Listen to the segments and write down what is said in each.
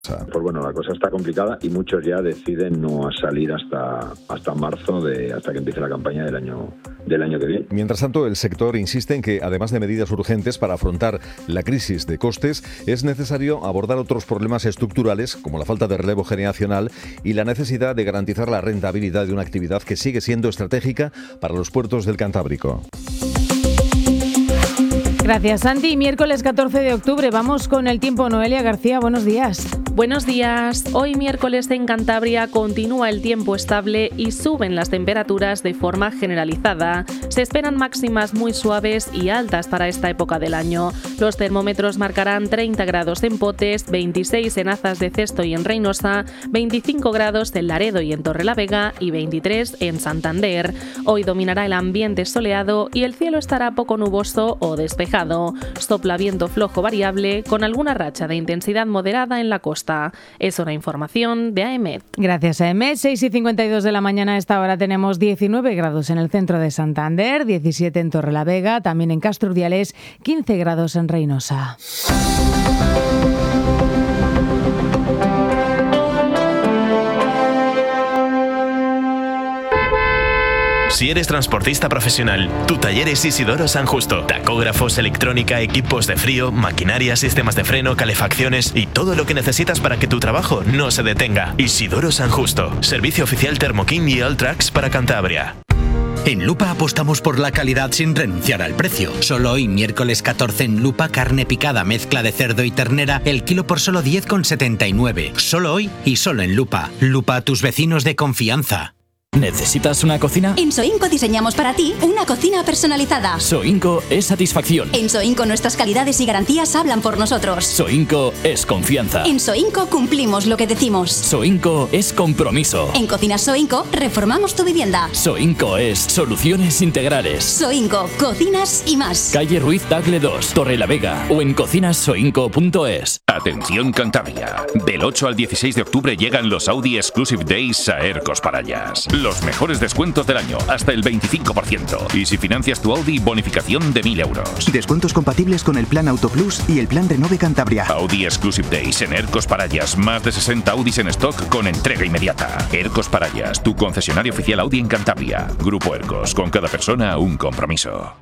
Pues bueno, la cosa está complicada y muchos ya deciden no salir hasta marzo, hasta que empiece la campaña del año que viene. Mientras tanto, el sector insiste en que, además de medidas urgentes para afrontar la crisis de costes, es necesario abordar otros problemas estructurales, como la falta de relevo generacional y la necesidad de garantizar la rentabilidad de una actividad que sigue siendo estratégica para los puertos del Cantábrico. Gracias, Santi. Miércoles 14 de octubre. Vamos con el tiempo. Noelia García, buenos días. Buenos días. Hoy miércoles en Cantabria continúa el tiempo estable y suben las temperaturas de forma generalizada. Se esperan máximas muy suaves y altas para esta época del año. Los termómetros marcarán 30 grados en Potes, 26 en Azas de Cesto y en Reynosa, 25 grados en Laredo y en Torrelavega y 23 en Santander. Hoy dominará el ambiente soleado y el cielo estará poco nuboso o despejado. Sopla viento flojo variable con alguna racha de intensidad moderada en la costa. Es una información de AEMET. Gracias, AEMET. 6:52 de la mañana. A esta hora tenemos 19 grados en el centro de Santander, 17 en Torrelavega, también en Castro Urdiales, 15 grados en Reynosa. Si eres transportista profesional, tu taller es Isidoro San Justo. Tacógrafos, electrónica, equipos de frío, maquinaria, sistemas de freno, calefacciones y todo lo que necesitas para que tu trabajo no se detenga. Isidoro San Justo. Servicio oficial Thermoking y Alltrax para Cantabria. En Lupa apostamos por la calidad sin renunciar al precio. Solo hoy, miércoles 14, en Lupa, carne picada, mezcla de cerdo y ternera, el kilo por solo 10,79. Solo hoy y solo en Lupa. Lupa, tus vecinos de confianza. ¿Necesitas una cocina? En Soinco diseñamos para ti una cocina personalizada. Soinco es satisfacción. En Soinco nuestras calidades y garantías hablan por nosotros. Soinco es confianza. En Soinco cumplimos lo que decimos. Soinco es compromiso. En Cocinas Soinco reformamos tu vivienda. Soinco es soluciones integrales. Soinco, cocinas y más. Calle Ruiz Tagle 2, Torrelavega o en cocinassoinco.es. Atención Cantabria. Del 8 al 16 de octubre llegan los Audi Exclusive Days a Ercos Parallas. Los mejores descuentos del año, hasta el 25%. Y si financias tu Audi, bonificación de 1.000 euros. Descuentos compatibles con el plan Auto Plus y el plan Renove Cantabria. Audi Exclusive Days en Ercos Parallas. Más de 60 Audis en stock con entrega inmediata. Ercos Parallas, tu concesionario oficial Audi en Cantabria. Grupo Ercos, con cada persona un compromiso.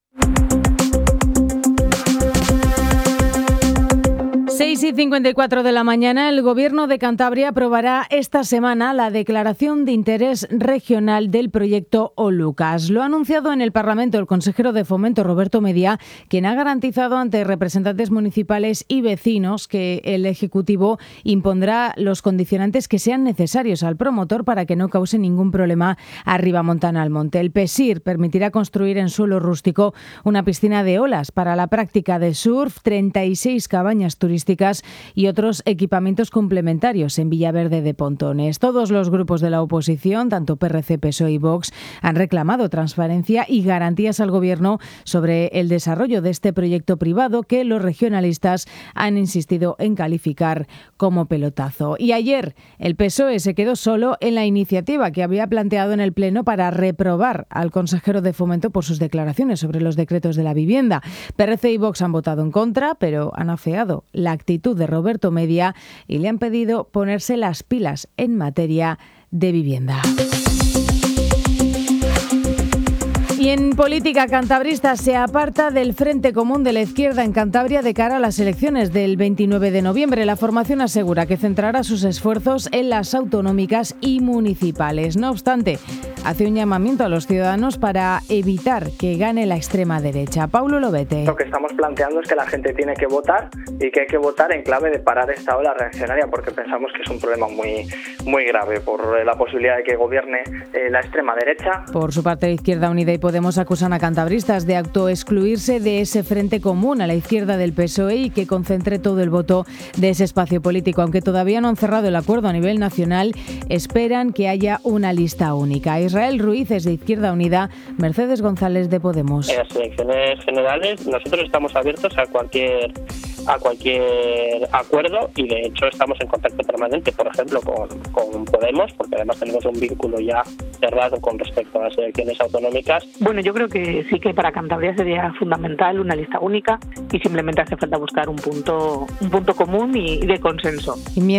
6:54 de la mañana, el Gobierno de Cantabria aprobará esta semana la declaración de interés regional del proyecto Olucas. Lo ha anunciado en el Parlamento el consejero de Fomento, Roberto Media, quien ha garantizado ante representantes municipales y vecinos que el Ejecutivo impondrá los condicionantes que sean necesarios al promotor para que no cause ningún problema a Ribamontana Almonte. El PESIR permitirá construir en suelo rústico una piscina de olas para la práctica de surf, 36 cabañas turísticas y otros equipamientos complementarios en Villaverde de Pontones. Todos los grupos de la oposición, tanto PRC, PSOE y Vox, han reclamado transparencia y garantías al Gobierno sobre el desarrollo de este proyecto privado que los regionalistas han insistido en calificar como pelotazo. Y ayer el PSOE se quedó solo en la iniciativa que había planteado en el Pleno para reprobar al consejero de Fomento por sus declaraciones sobre los decretos de la vivienda. PRC y Vox han votado en contra, pero han afeado la actitud de Roberto Media y le han pedido ponerse las pilas en materia de vivienda. Y en política, cantabrista se aparta del Frente Común de la Izquierda en Cantabria de cara a las elecciones del 29 de noviembre. La formación asegura que centrará sus esfuerzos en las autonómicas y municipales. No obstante, hace un llamamiento a los ciudadanos para evitar que gane la extrema derecha. Paulo Lobete. Lo que estamos planteando es que la gente tiene que votar y que hay que votar en clave de parar esta ola reaccionaria, porque pensamos que es un problema muy grave por la posibilidad de que gobierne la extrema derecha. Por su parte, Izquierda Unida y Podemos acusan a cantabristas de autoexcluirse de ese frente común a la izquierda del PSOE y que concentre todo el voto de ese espacio político. Aunque todavía no han cerrado el acuerdo a nivel nacional, esperan que haya una lista única. Israel Ruiz es de Izquierda Unida, Mercedes González de Podemos. En las elecciones generales nosotros estamos abiertos a cualquier a cualquier acuerdo, y de hecho estamos en contacto permanente, por ejemplo, con Podemos, porque además tenemos un vínculo ya cerrado con respecto a las elecciones autonómicas. Bueno, yo creo que sí, que para Cantabria sería fundamental una lista única y simplemente hace falta buscar un punto común y de consenso.